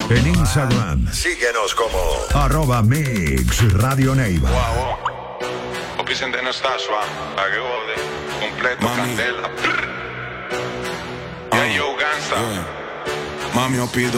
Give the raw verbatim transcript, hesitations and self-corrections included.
En Instagram, síguenos como arroba Mix Radio Neiva. Wow, wow. Opisen de no está suave, pa' que jode, completo, Mami. candela. Ya yo, gangsta. Yeah. Mami, eu pido